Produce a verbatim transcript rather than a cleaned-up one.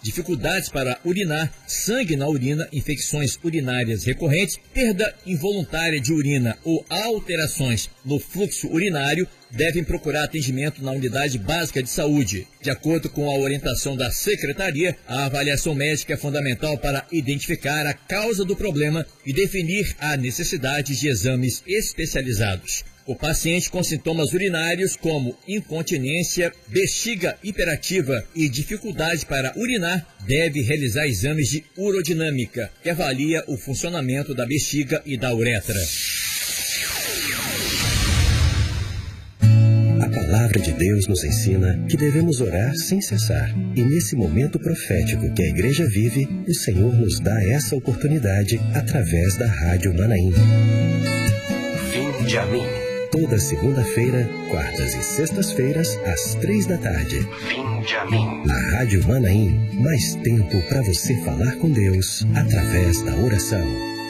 dificuldades para urinar, sangue na urina, infecções urinárias recorrentes, perda involuntária de urina ou alterações no fluxo urinário, devem procurar atendimento na unidade básica de saúde. De acordo com a orientação da Secretaria, a avaliação médica é fundamental para identificar a causa do problema e definir a necessidade de exames especializados. O paciente com sintomas urinários como incontinência, bexiga hiperativa e dificuldade para urinar deve realizar exames de urodinâmica, que avalia o funcionamento da bexiga e da uretra. A palavra de Deus nos ensina que devemos orar sem cessar. E nesse momento profético que a igreja vive, o Senhor nos dá essa oportunidade através da Rádio Manaim. Vinde a mim. Toda segunda-feira, quartas e sextas-feiras, às três da tarde. Vinde a mim. Na Rádio Manaim, mais tempo para você falar com Deus através da oração.